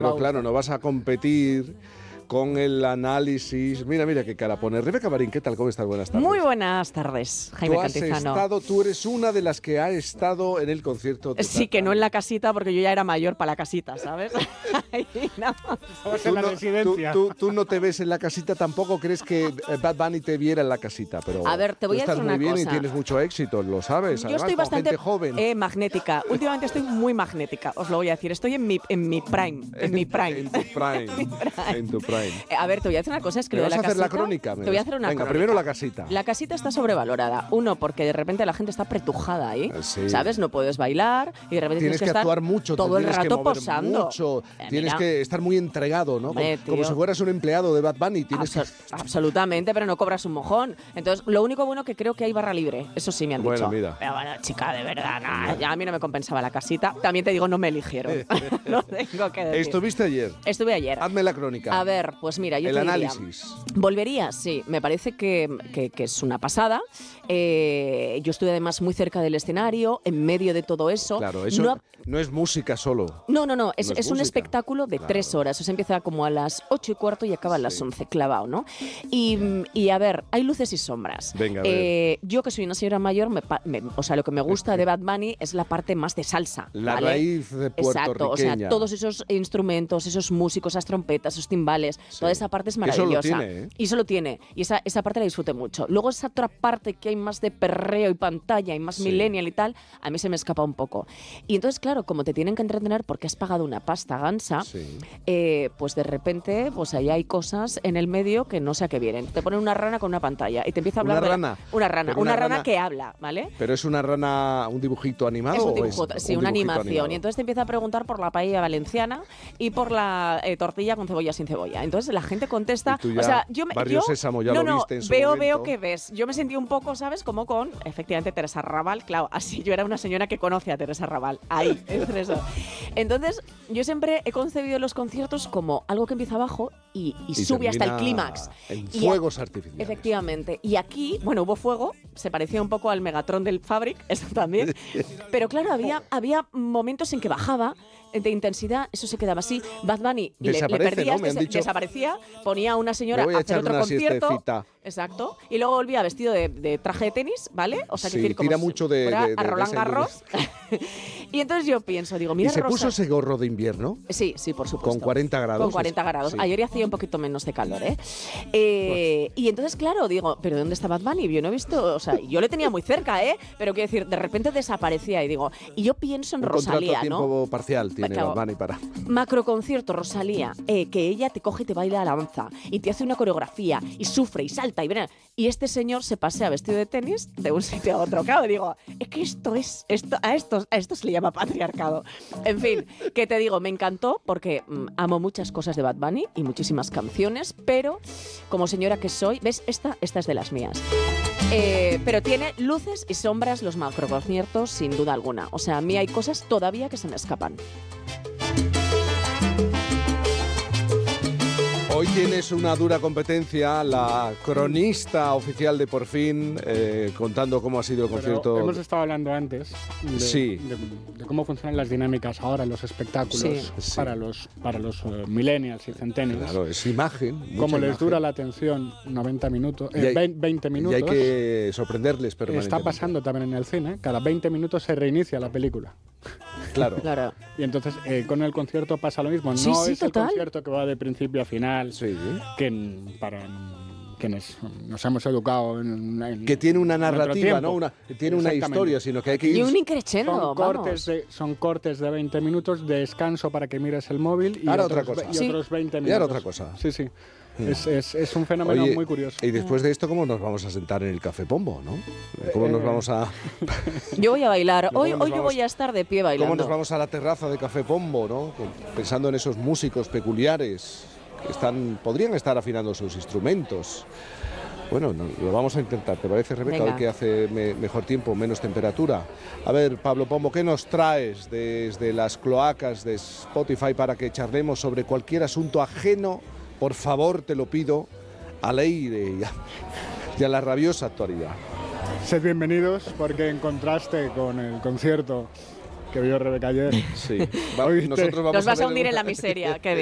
Pero claro, no vas a competir con el análisis. Mira qué cara pone. Rebeca Marín, ¿qué tal? ¿Cómo estás? Buenas tardes. Muy buenas tardes, Jaime Cantizano. Tú eres una de las que ha estado en el concierto. Sí, que no en la casita, porque yo ya era mayor para la casita, ¿sabes? En la residencia. Tú no te ves en la casita tampoco, crees que Bad Bunny te viera en la casita, pero a ver, te voy a decir una cosa. Estás muy bien y tienes mucho éxito, lo sabes. Yo Además, estoy bastante gente joven. Magnética. Últimamente estoy muy magnética, os lo voy a decir. Estoy en mi prime. En tu prime. A ver, te voy a decir una cosa, es que lo de la casita... ¿Vas a hacer la crónica? Te voy a hacer una crónica. Primero la casita. La casita está sobrevalorada. Uno, porque de repente la gente está pretujada ahí, sí. ¿sabes? No puedes bailar y de repente tienes que estar actuar mucho, todo el rato posando. Mucho. Tienes que estar muy entregado, ¿no? Como si fueras un empleado de Bad Bunny. Absolutamente, pero no cobras un mojón. Entonces, lo único bueno que creo que hay barra libre. Eso sí me han dicho. Mira. Pero bueno, chica, de verdad, nada. Ya a mí no me compensaba la casita. También te digo, no me eligieron. Lo tengo que decir. ¿Estuviste ayer? Estuve ayer. Hazme la crónica. A ver, pues mira, yo el te análisis. diría, volvería, sí. Me parece que es una pasada. Yo estuve además muy cerca del escenario, en medio de todo eso. Claro, eso no es música solo. No. Es un espectáculo de 3 horas. O sea, empieza como a las 8:15 y acaba a las 11, clavado, ¿no? Y a ver, hay luces y sombras. Venga, a ver. Yo que soy una señora mayor, o sea, lo que me gusta de Bad Bunny es la parte más de salsa. La ¿vale? raíz de puertorriqueña. Exacto, o sea, todos esos instrumentos, esos músicos, esas trompetas, esos timbales, toda esa parte es maravillosa. Eso lo tiene, ¿eh? Y eso lo tiene. Y esa parte la disfruté mucho. Luego esa otra parte que hay más de perreo y pantalla y más millennial y tal, a mí se me escapa un poco. Y entonces, claro, como te tienen que entretener porque has pagado una pasta gansa, pues de repente pues ahí hay cosas en el medio que no sé a qué vienen. Te ponen una rana con una pantalla y te empieza a hablar una rana que habla, ¿vale? ¿Pero es una rana, un dibujito animado? Es un dibujo, una animación. Animado. Y entonces te empieza a preguntar por la paella valenciana y por la tortilla con cebolla sin cebolla. Entonces la gente contesta, o sea, Barrio Sésamo, ya lo viste en su momento. Veo que ves. Yo me sentí un poco, ¿sabes? Como con, efectivamente, Teresa Raval. Claro, así yo era una señora que conoce a Teresa Raval. Ahí, entre eso. Entonces, yo siempre he concebido los conciertos como algo que empieza abajo y sube hasta el clímax. En fuegos artificiales. Efectivamente. Y aquí, bueno, hubo fuego, se parecía un poco al Megatron del Fabric, eso también. Pero claro, había momentos en que bajaba de intensidad, eso se quedaba así. Bad Bunny le perdías, ¿no? desaparecía, ponía a una señora a hacer otro concierto. Exacto. Y luego volvía vestido de traje de tenis, ¿vale? O sea, sí, decir, como tira mucho de a Roland Garros. Y entonces yo pienso, digo, mira, ¿y se puso ese gorro de invierno? Sí, por supuesto. Con 40 grados. Con 40 grados. Sí. Ayer hacía un poquito menos de calor, ¿eh? Y entonces, claro, digo, ¿pero dónde está Bad Bunny? Yo no he visto, o sea, yo le tenía muy cerca, ¿eh? Pero quiero decir, de repente desaparecía y digo, y yo pienso en Rosalía, ¿no? Un tiempo parcial tiene Bad Bunny para... Macroconcierto, Rosalía, que ella te coge y te baila la danza y te hace una coreografía y sufre y salta y este señor se pasea vestido de tenis de un sitio a otro. Claro, digo, es que a esto se le llama patriarcado. En fin, que te digo, me encantó porque amo muchas cosas de Bad Bunny y muchísimas canciones, pero como señora que soy, ¿ves? Esta es de las mías. Pero tiene luces y sombras los macroconciertos, sin duda alguna. O sea, a mí hay cosas todavía que se me escapan. Hoy tienes una dura competencia, la cronista oficial de Por Fin, contando cómo ha sido el concierto. Hemos estado hablando antes de cómo funcionan las dinámicas ahora en los espectáculos para los millennials y centennials. Claro, es imagen. Cómo les dura la atención 90 minutos, 20 minutos. Y hay que sorprenderles permanentemente. Está pasando también en el cine, cada 20 minutos se reinicia la película. Claro. Y entonces con el concierto pasa lo mismo. Sí, no es total. El concierto que va de principio a final, que para quienes nos hemos educado que tiene una narrativa, ¿no? Tiene una historia, sino que hay que ir... Y un increchendo, son cortes de 20 minutos de descanso para que mires el móvil y otros 20 minutos. Y ahora otra cosa. Sí. Es un fenómeno muy curioso. Y después de esto, ¿cómo nos vamos a sentar en el Café Pombo, no? ¿Cómo nos vamos a...? Yo voy a bailar. Hoy yo voy a estar de pie bailando. ¿Cómo nos vamos a la terraza de Café Pombo, no? Pensando en esos músicos peculiares que podrían estar afinando sus instrumentos. Bueno, lo vamos a intentar. ¿Te parece, Rebeca? Venga. Hoy que hace mejor tiempo, menos temperatura. A ver, Pablo Pombo, ¿qué nos traes desde las cloacas de Spotify para que charlemos sobre cualquier asunto ajeno? Por favor, te lo pido, al aire y a la rabiosa actualidad. Sed bienvenidos, porque en contraste con el concierto que vio Rebeca ayer. Sí. Nosotros vamos Nos vas a ver hundir en la miseria.